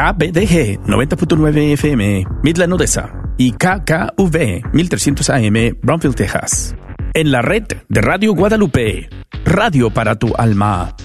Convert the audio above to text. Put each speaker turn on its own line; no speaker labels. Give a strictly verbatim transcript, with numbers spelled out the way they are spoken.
K B D G noventa punto nueve F M, Midland, Odessa, y K K V mil trescientos A M, Brownsville, Texas. En la red de Radio Guadalupe, radio para tu alma.